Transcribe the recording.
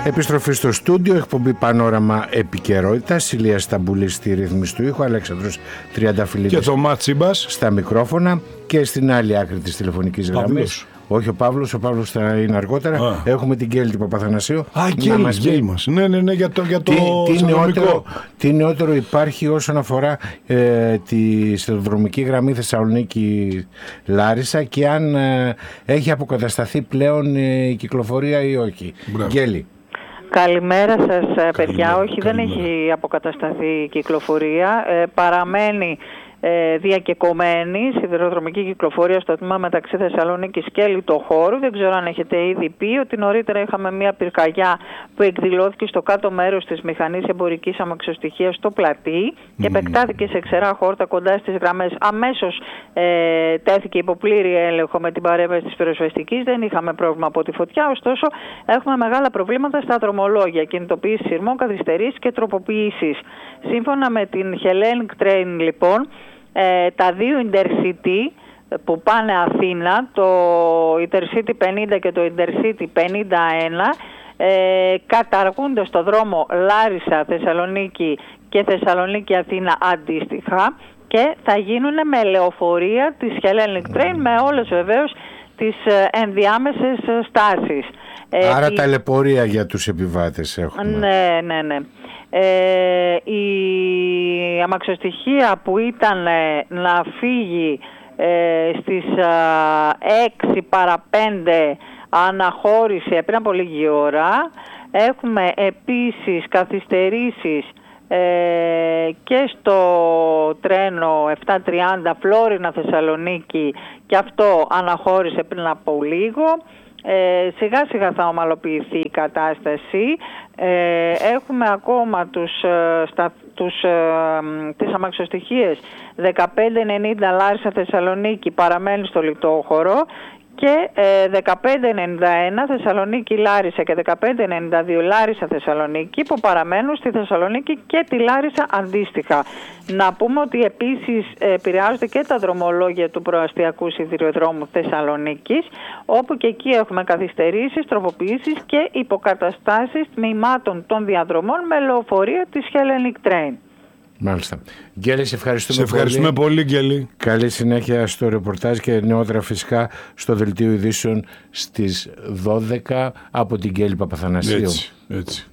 Επιστροφή στο στούντιο, εκπομπή Πανόραμα Επικαιρότητας. Ηλία Σταμπούλη στη ρύθμιση του ήχου, Αλέξανδρος Τριανταφυλλίδης και το Ματσίμπας στα μικρόφωνα. Και στην άλλη άκρη της τηλεφωνικής γραμμής, όχι ο Παύλος θα είναι αργότερα. Έχουμε την Γκέλη Παπαθανασίου. Γκέλη μας. Ναι, για το τι νεότερο υπάρχει όσον αφορά τη σιδηροδρομική γραμμή Θεσσαλονίκη-Λάρισα και αν έχει αποκατασταθεί πλέον η κυκλοφορία ή όχι. Γκέλη. Καλημέρα σας, παιδιά. Όχι, δεν έχει αποκατασταθεί η κυκλοφορία. Παραμένει διακεκομένη σιδηροδρομική κυκλοφορία στο τμήμα μεταξύ Θεσσαλονίκης και Λιτοχώρου. Δεν ξέρω αν έχετε ήδη πει ότι νωρίτερα είχαμε μια πυρκαγιά που εκδηλώθηκε στο κάτω μέρος της μηχανής εμπορικής αμαξοστοιχείας στο Πλατή και επεκτάθηκε σε ξερά χόρτα κοντά στις γραμμές. Αμέσως τέθηκε υπό πλήρη έλεγχο με την παρέμβαση της πυροσβεστικής. Δεν είχαμε πρόβλημα από τη φωτιά, ωστόσο έχουμε μεγάλα προβλήματα στα δρομολόγια, κινητοποίηση σειρμών, καθυστερήσεις και τροποποιήσεις. Σύμφωνα με την Hellenic Train, λοιπόν, τα δύο Intercity που πάνε Αθήνα, το Intercity 50 και το Intercity 51, καταργούνται στο δρόμο Λάρισα-Θεσσαλονίκη και Θεσσαλονίκη-Αθήνα αντίστοιχα και θα γίνουν με λεωφορεία της Hellenic Train με όλες βεβαίως τις ενδιάμεσες στάσεις. Άρα ταλαιπωρία για τους επιβάτες έχουμε. Ναι. Η αμαξοστοιχεία που ήταν να φύγει στις 6 παρα 5 αναχώρησε πριν από λίγη ώρα. Έχουμε επίσης καθυστερήσεις και στο τρένο 730 Φλόρινα Θεσσαλονίκη και αυτό αναχώρησε πριν από λίγο. Σιγά σιγά θα ομαλοποιηθεί η κατάσταση. Έχουμε ακόμα τις αμαξοστοιχίες 1590 Λάρισα Θεσσαλονίκη παραμένει στο Λιτόχωρο και 1591 Θεσσαλονίκη Λάρισα και 1592 Λάρισα Θεσσαλονίκη που παραμένουν στη Θεσσαλονίκη και τη Λάρισα αντίστοιχα. Να πούμε ότι επίσης επηρεάζονται και τα δρομολόγια του προαστιακού σιδηροδρόμου Θεσσαλονίκης, όπου και εκεί έχουμε καθυστερήσεις, τροποποιήσεις και υποκαταστάσεις τμήματων των διαδρομών με λεωφορεία της Hellenic Train. Μάλιστα. Γκέλη, σε ευχαριστούμε πολύ, Γκέλη. Καλή συνέχεια στο ρεπορτάζ και νεότερα φυσικά στο Δελτίο Ειδήσεων στις 12 από την Γκέλη Παπαθανασίου. Έτσι.